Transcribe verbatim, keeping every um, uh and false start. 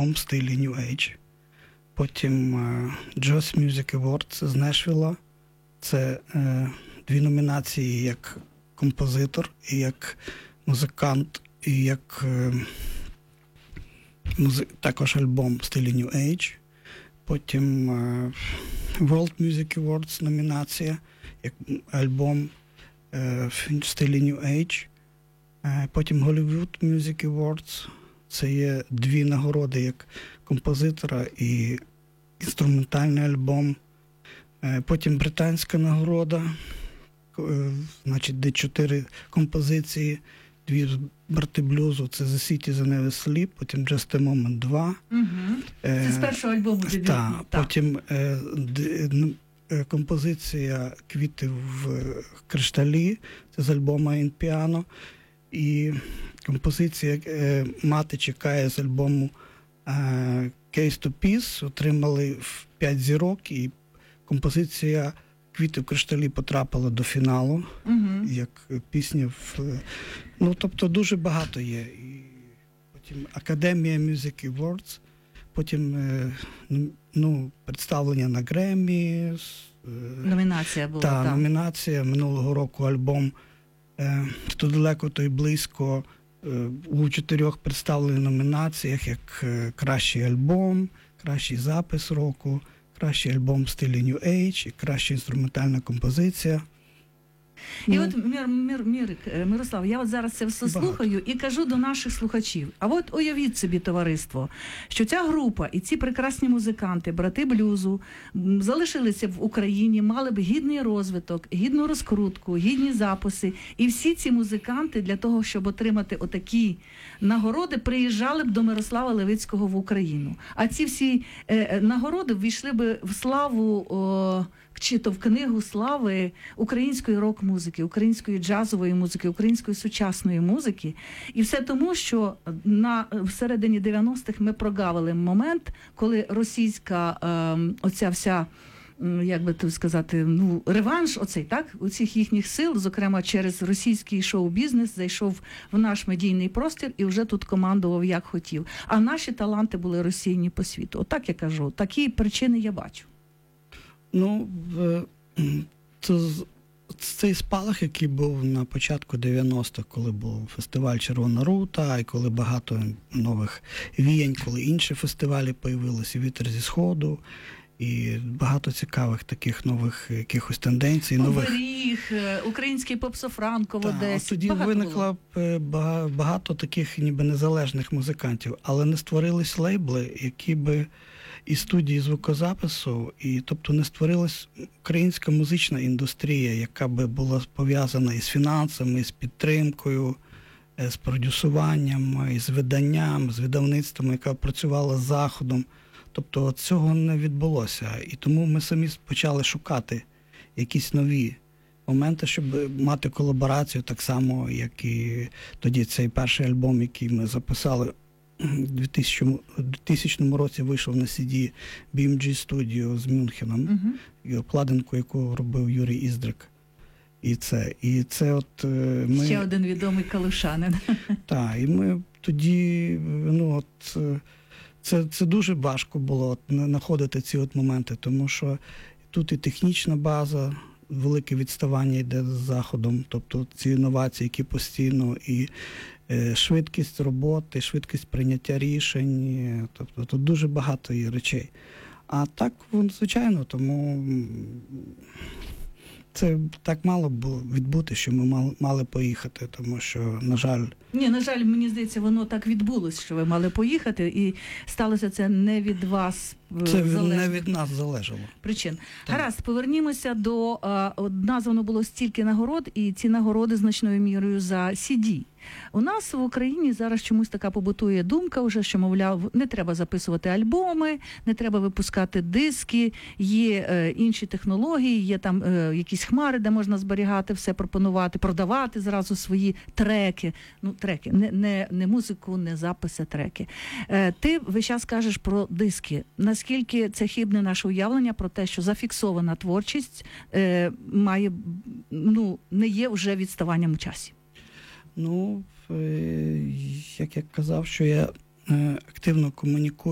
альбом в стилі New Age. Потім Jazz Music Awards з Нешвілла. Це е, дві номінації як композитор, і як музикант, і як е, музи... також альбом в стилі New Age. Потім е, World Music Awards номінація, як альбом е, в стилі New Age. Е, потім Hollywood Music Awards. Це є дві нагороди як композитора і інструментальний альбом. Е, потім британська нагорода, е, значить, де чотири композиції. Дві брати блюзу, це The City That Never Sleep, потім Just a Moment два. Угу. Це з першого альбому дебютний. Так, потім е, д, е, композиція «Квіти в кришталі», це з альбому «In Piano». І композиція е, «Мати чекає» з альбому е, «Case to Peace» отримали в п'ять зірок, і композиція «Квіти в кришталі» потрапила до фіналу, uh-huh. як пісня. В... Ну, тобто дуже багато є. І потім Академія Music Awards, потім ну, представлення на Греммі. Номінація була, та, так. номінація. Минулого року альбом «То далеко, то й близько» у чотирьох представлених номінаціях, як кращий альбом, кращий запис року, кращий альбом в стилі New Age і краща інструментальна композиція. І ну, от, Мір, Мір, Мір, Мирослав, я от зараз це все багато. слухаю і кажу до наших слухачів. А от уявіть собі, товариство, що ця група і ці прекрасні музиканти, брати блюзу, залишилися в Україні, мали б гідний розвиток, гідну розкрутку, гідні записи. І всі ці музиканти для того, щоб отримати отакі нагороди, приїжджали б до Мирослава Левицького в Україну. А ці всі е, нагороди ввійшли б в славу, о, чи то в книгу слави української рок-музики, української джазової музики, української сучасної музики. І все тому, що на всередині дев'яностих ми прогавили момент, коли російська е, оця вся, як би тут сказати, ну, реванш оцей, так, оцих їхніх сил, зокрема через російський шоу-бізнес, зайшов в наш медійний простір і вже тут командував як хотів. А наші таланти були розсіяні по світу. Отак я кажу, такі причини я бачу. Ну, це, цей спалах, який був на початку дев'яностих, коли був фестиваль «Червона рута», і коли багато нових віянь, коли інші фестивалі появилися, «Вітер зі сходу», і багато цікавих таких нових якихось тенденцій. Нових... Оберіг, український попсофранко в Одесі. Тоді виникло багато таких ніби незалежних музикантів, але не створились лейбли, які би і студії звукозапису, і тобто не створилась українська музична індустрія, яка би була пов'язана із фінансами, з підтримкою, з продюсуванням, із виданням, з видавництвом, яка працювала з Заходом. Тобто цього не відбулося. І тому ми самі почали шукати якісь нові моменти, щоб мати колаборацію, так само, як і тоді цей перший альбом, який ми записали у двохтисячному році, вийшов на сі ді бі ем джі Studio з Мюнхеном, uh-huh. і обкладинку, яку робив Юрій Іздрик. І це, і це от ми... Ще один відомий калушанин. Так, і ми тоді, ну от, це, це дуже важко було от, знаходити ці от моменти, тому що тут і технічна база, велике відставання йде з Заходом, тобто ці інновації, які постійно, і е, швидкість роботи, швидкість прийняття рішень, тобто тут дуже багато є речей. А так, звичайно, тому це так мало було відбути, що ми мали, мали поїхати, тому що, на жаль... Ні, на жаль, мені здається, воно так відбулось, що ви мали поїхати, і сталося це не від вас. Це залежно. Не від нас залежало. Причин. Так. Гаразд, повернімося до... А, названо було стільки нагород, і ці нагороди значною мірою за сі ді. У нас в Україні зараз чомусь така побутує думка вже, що, мовляв, не треба записувати альбоми, не треба випускати диски, є е, інші технології, є там е, якісь хмари, де можна зберігати все, пропонувати, продавати зразу свої треки. Ну, треки, не, не, не музику, не записи, треки. Е, ти весь час кажеш про диски. Наскільки це хибне наше уявлення про те, що зафіксована творчість е, має, ну, не є вже відставанням у часі? Ну, як я казав, що я активно комунікую